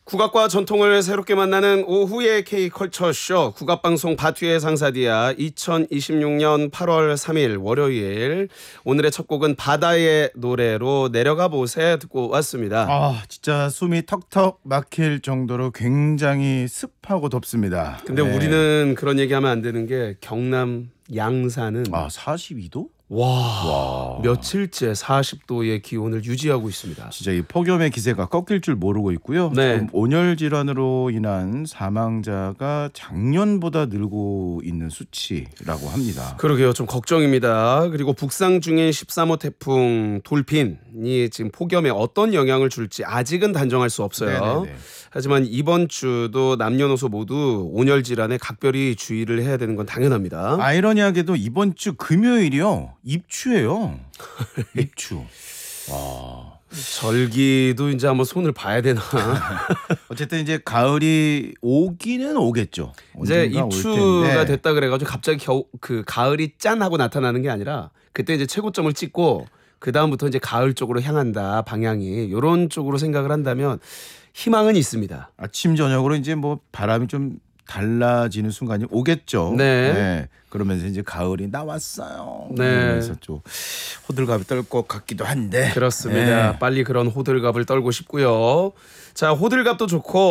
국악과 전통을 새롭게 만나는 오후의 K컬처쇼 국악방송 바투의 상사디아 2026년 8월 3일 월요일 오늘의 첫 곡은 바다의 노래로 내려가 보세 듣고 왔습니다. 아, 진짜 숨이 턱턱 막힐 정도로 굉장히 습하고 덥습니다. 근데 우리는 그런 얘기하면 안 되는 게 경남 양산은 42도? 와, 며칠째 40도의 기온을 유지하고 있습니다. 진짜 이 폭염의 기세가 꺾일 줄 모르고 있고요. 네. 지금 온열 질환으로 인한 사망자가 작년보다 늘고 있는 수치라고 합니다. 그러게요. 좀 걱정입니다. 그리고 북상 중인 13호 태풍 돌핀이 지금 폭염에 어떤 영향을 줄지 아직은 단정할 수 없어요. 네네네. 하지만 이번 주도 남녀노소 모두 온열 질환에 각별히 주의를 해야 되는 건 당연합니다. 아이러니하게도 이번 주 금요일이요. 입추예요. 입추. 와. 절기도 이제 한번 손을 봐야 되나. 어쨌든 이제 가을이 오기는 오겠죠. 이제 언젠가 올 입추가 텐데. 됐다 그래가지고 갑자기 그 가을이 짠 하고 나타나는 게 아니라 그때 이제 최고점을 찍고 그 다음부터 이제 가을 쪽으로 향한다 방향이 이런 쪽으로 생각을 한다면 희망은 있습니다. 아침 저녁으로 이제 뭐 바람이 좀 달라지는 순간이 오겠죠. 네. 그러면서 이제 가을이 나왔어요. 네. 그러면서 좀 호들갑이 떨 것 같기도 한데. 그렇습니다. 네. 빨리 그런 호들갑을 떨고 싶고요. 자, 호들갑도 좋고